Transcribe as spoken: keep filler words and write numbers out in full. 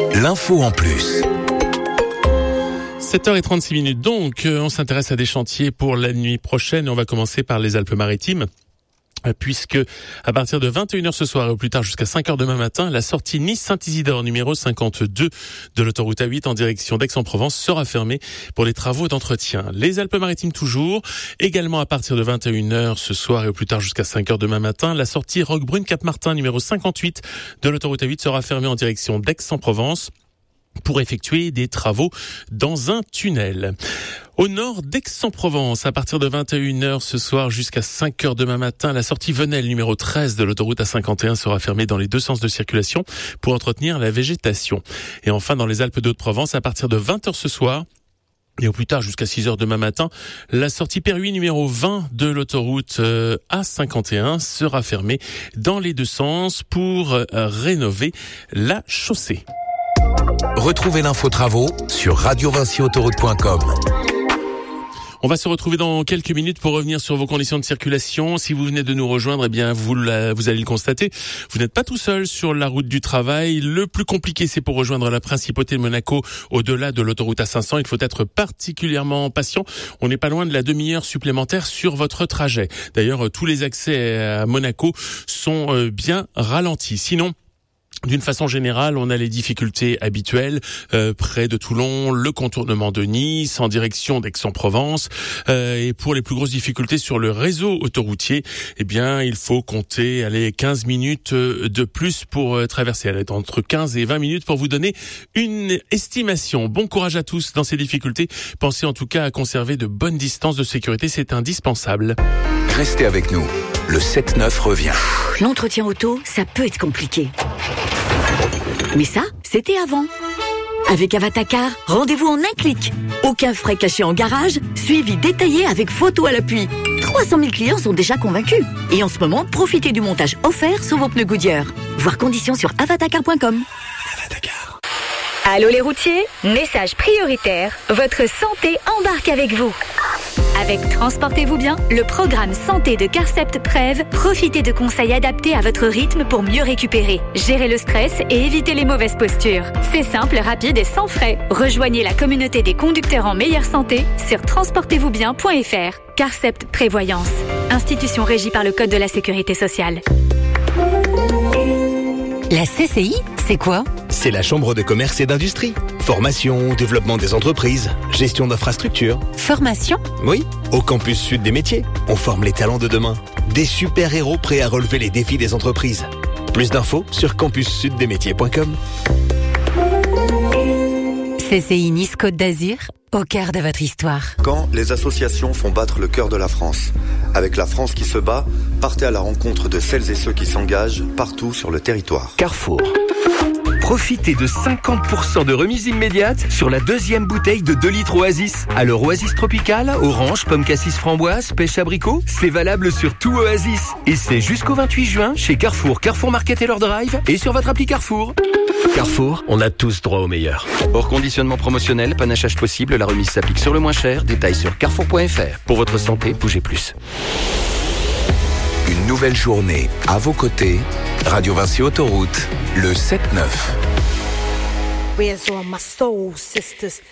l'info en plus. sept heures trente-six minutes donc, on s'intéresse à des chantiers pour la nuit prochaine. On va commencer par les Alpes-Maritimes. Puisque à partir de vingt et une heures ce soir et au plus tard jusqu'à cinq heures demain matin, la sortie Nice-Saint-Isidore numéro cinquante-deux de l'autoroute A huit en direction d'Aix-en-Provence sera fermée pour les travaux d'entretien. Les Alpes-Maritimes toujours, également à partir de vingt et une heures ce soir et au plus tard jusqu'à cinq heures demain matin, la sortie Roquebrune-Cap-Martin numéro cinquante-huit de l'autoroute A huit sera fermée en direction d'Aix-en-Provence pour effectuer des travaux dans un tunnel. Au nord d'Aix-en-Provence, à partir de vingt et une heures ce soir jusqu'à cinq heures demain matin, la sortie Venelle numéro treize de l'autoroute A cinquante et un sera fermée dans les deux sens de circulation pour entretenir la végétation. Et enfin, dans les Alpes d'Haute-Provence, à partir de vingt heures ce soir, et au plus tard jusqu'à six heures demain matin, la sortie Perhuis numéro vingt de l'autoroute A cinquante et un sera fermée dans les deux sens pour rénover la chaussée. Retrouvez l'info travaux sur radio vinci autoroute point com. On va se retrouver dans quelques minutes pour revenir sur vos conditions de circulation. Si vous venez de nous rejoindre, eh bien, vous, la, vous allez le constater. Vous n'êtes pas tout seul sur la route du travail. Le plus compliqué, c'est pour rejoindre la principauté de Monaco au-delà de l'autoroute A cinq cents. Il faut être particulièrement patient. On n'est pas loin de la demi-heure supplémentaire sur votre trajet. D'ailleurs, tous les accès à Monaco sont bien ralentis. Sinon, d'une façon générale, on a les difficultés habituelles euh, près de Toulon, le contournement de Nice, en direction d'Aix-en-Provence. Euh, et pour les plus grosses difficultés sur le réseau autoroutier, eh bien, il faut compter allez, quinze minutes de plus pour euh, traverser. Elle est entre quinze et vingt minutes pour vous donner une estimation. Bon courage à tous dans ces difficultés. Pensez en tout cas à conserver de bonnes distances de sécurité, c'est indispensable. Restez avec nous. Le sept neuf revient. L'entretien auto, ça peut être compliqué. Mais ça, c'était avant. Avec Avatacar, rendez-vous en un clic. Aucun frais cachés en garage, suivi détaillé avec photo à l'appui. trois cent mille clients sont déjà convaincus. Et en ce moment, profitez du montage offert sur vos pneus Goodyear. Voir conditions sur avatacar point com. Avatacar. Allô les routiers, message prioritaire, votre santé embarque avec vous. Avec Transportez-vous bien, le programme santé de Carcept Prev, profitez de conseils adaptés à votre rythme pour mieux récupérer, gérer le stress et éviter les mauvaises postures. C'est simple, rapide et sans frais. Rejoignez la communauté des conducteurs en meilleure santé sur transportez vous bien point f r. Carcept Prévoyance, institution régie par le Code de la Sécurité sociale. La C C I, c'est quoi ? C'est la Chambre de commerce et d'industrie. Formation, développement des entreprises, gestion d'infrastructures. Formation ? Oui, au campus sud des métiers. On forme les talents de demain. Des super-héros prêts à relever les défis des entreprises. Plus d'infos sur campus sud des métiers point com. C C I Nice Côte d'Azur, au cœur de votre histoire. Quand les associations font battre le cœur de la France. Avec la France qui se bat, partez à la rencontre de celles et ceux qui s'engagent partout sur le territoire. Carrefour. Profitez de cinquante pour cent de remise immédiate sur la deuxième bouteille de deux litres Oasis. Alors Oasis Tropical, orange, pomme cassis framboise, pêche abricot, c'est valable sur tout Oasis. Et c'est jusqu'au vingt-huit juin chez Carrefour, Carrefour Market et leur drive et sur votre appli Carrefour. Carrefour, on a tous droit au meilleur. Hors conditionnement promotionnel, panachage possible, la remise s'applique sur le moins cher. Détails sur carrefour point f r. Pour votre santé, bougez plus. Une nouvelle journée à vos côtés. Radio Vinci Autoroute, le sept neuf. Where's all my soul sisters?